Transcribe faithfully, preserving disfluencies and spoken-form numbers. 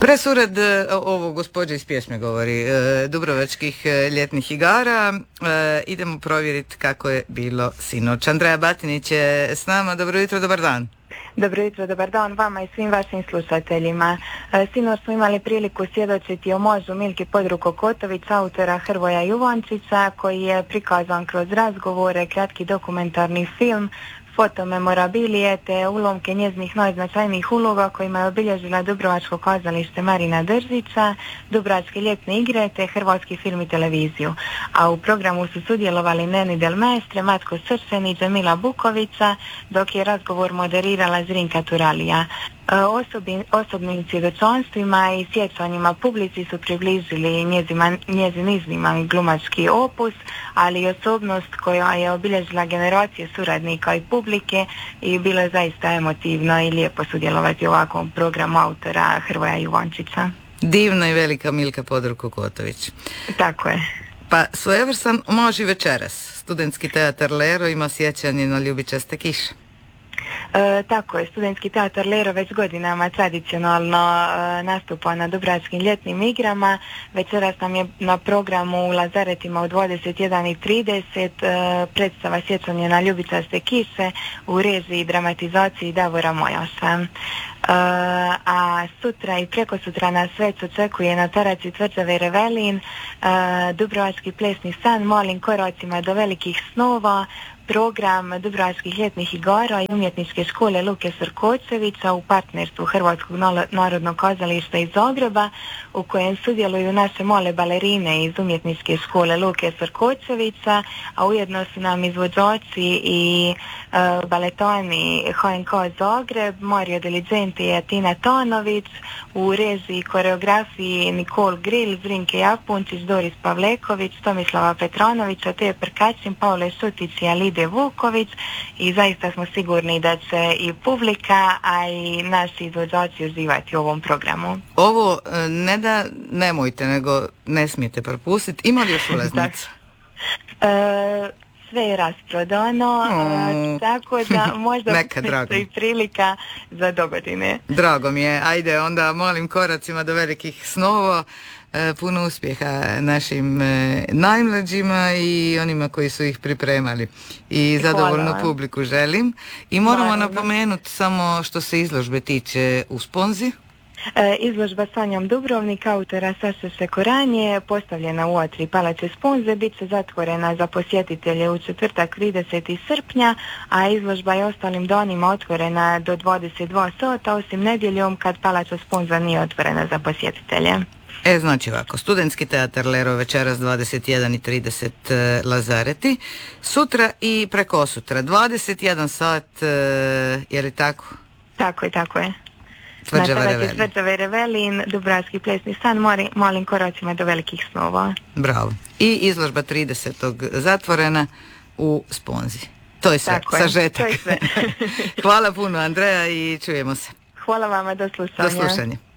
Presured, ovo gospođa iz pjesme govori, Dubrovačkih ljetnih igara. Idemo provjeriti kako je bilo sinoć. Andreja Batinić je s nama. Dobro jutro, dobar dan. Dobro jutro, dobar dan vama i svim vašim slušateljima. Sinoć smo imali priliku svjedočiti o možu Milke Podruko-Kotović, autora Hrvoja Juvančića, koji je prikazan kroz razgovore, kratki dokumentarni film, fotomemorabilije te ulomke njeznih najznačajnijih uloga kojima je obilježila Dubrovačko kazalište Marina Držića, Dubrovačke ljetne igre te Hrvatski film i televiziju. A u programu su sudjelovali Neni Del Mestre, Matko Sršen i Džemila Bukovića, dok je razgovor moderirala Zrinka Turalija. Osobi, osobnim svjedočanstvima i sjećanjima publici su približili njezima, njezin izniman glumački opus, ali i osobnost koja je obilježila generacije suradnika i publike i bilo je zaista emotivno i lijepo sudjelovati u ovakvom programu autora Hrvoja Juvančića. Divna i velika Milka Podruko-Kotović. Tako je. Pa svojevrstan može i večeras. Studentski teatar Lero ima sjećanje na ljubičaste kiše. E, tako je, Studentski teatar Lero već godinama tradicionalno e, nastupa na Dubrovačkim ljetnim igrama. Večeras nam je na programu u Lazaretima u dvadeset jedan i trideset e, predstava Sjećanje na ljubičaste kiše u režiji i dramatizaciji Davora Mojaša. E, a sutra i preko sutra nas već očekuje na teraci tvrđave Revelin e, Dubrovački plesni san malim koracima do velikih snova, program Dubrovačkih ljetnih igara i umjetničke škole Luke Srkočevića u partnerstvu Hrvatskog narodnog kazališta iz Zagreba, u kojem sudjeluju naše male balerine iz umjetničke škole Luke Srkočevića, a ujedno su nam izvođači i e, baletani H N K Zagreb, Mario Diligenti i Tina Tanović, u režiji i koreografiji Nikol Grill, Zrinke Japunčić, Doris Pavleković, Tomislava Petranovića, te perkačin Paule Šutić i Alide Vuković, i zaista smo sigurni da će i publika, a i naši izvođači uživati u ovom programu. Ovo ne da nemojte, nego ne smijete propustiti. Ima li još ulaznica? e, sve je rasprodano, mm. tako da možda postoji i prilika za dogodine. Drago mi je. Ajde onda malim koracima do velikih snova. Puno uspjeha našim e, najmlađima i onima koji su ih pripremali. I zadovoljnu publiku želim. I moramo Hvala. napomenuti samo što se izložbe tiče u Sponzi. E, izložba Sanjom Dubrovnik autora Saše Šekoranje postavljena u Atri Palače Sponze bit će zatvorena za posjetitelje u četvrtak tridesetog srpnja, a izložba je ostalim danima otvorena do dvadeset dva sata, osim nedjeljom kad Palača Sponza nije otvorena za posjetitelje. E, znači ovako, Studentski teatar Lero večeras dvadeset jedan i trideset e, Lazareti, sutra i prekosutra dvadeset jedan sat, e, je li tako? Tako je, tako je. Tvrđava Revelin. Tvrđava Revelin, Dubrovački plesni san, mali, malim koracima do velikih snova. Bravo. I izložba tridesetog zatvorena u Sponzi. To je sve, tako sažetak. Je, to je sve. Hvala puno, Andreja, i čujemo se. Hvala vama, do slušanja. Do slušanja.